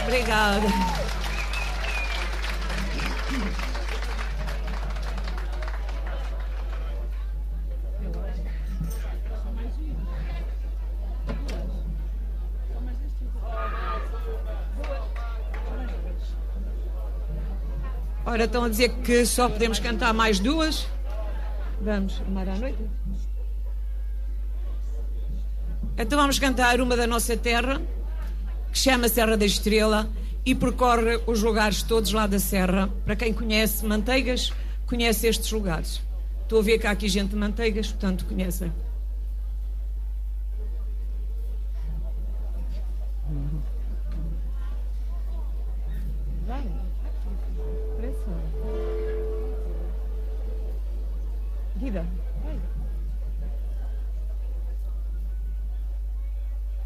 Obrigada. Ora, estão a dizer que só podemos cantar mais duas. Vamos amar à noite. Então vamos cantar uma da nossa terra, que chama Serra da Estrela e percorre os lugares todos lá da Serra. Para quem conhece Manteigas, conhece estes lugares. Estou a ver que há aqui gente de Manteigas, portanto conhecem.